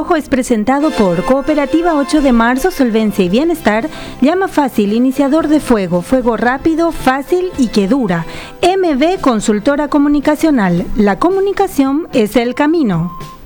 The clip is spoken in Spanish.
Rojo es presentado por Cooperativa 8 de Marzo, Solvencia y Bienestar, Llama Fácil, iniciador de fuego, fuego rápido, fácil y que dura. MB Consultora Comunicacional, la comunicación es el camino.